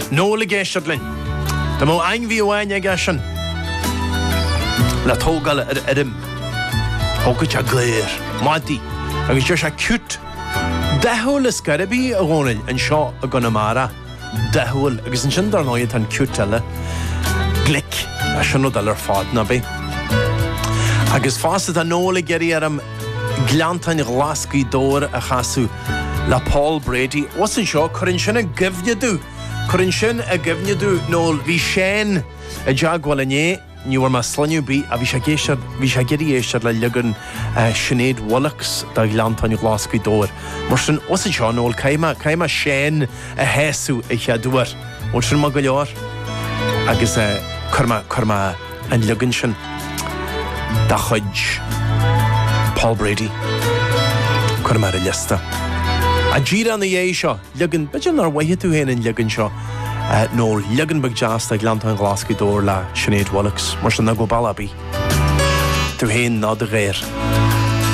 Nóla géisteadlinn. Tá mó ainmhí óhain ag eisian. Le tógal ar irim. Ógad a gléir. Mádí. Agus deir se cút. Dehúil is garibí a gcónail an seo a Gunamara. Dehúil agus an sin dar náid an cút eile. Glic a sin ó dal ar fád na bí. Agus fásta a nóla geirí ar am gleantain glascaí dóir a chasú le Paul Brady. Was an seo chuann sin a gibhneadú. Chuann sin a gibhneadú nó bhí sin a deagháil ané níor má slaniu bí a bhí sé geirí éistead le legan Sinead Wallace da gleantain glascaí dóir. Mar sin was an seo nó caiime sin a héasú a cheadúir. Ó sin má go leor agus churma an legan sin da chuid Paul Brady chur mar a lista. A díra na dhé seo, legan, beidir ar waithe tú héana an legan seo, nó legan bag jazz ag leantain glascaí dóir le Sinead Wallace, mar sin na go ballabí. Tú héana nád a réir.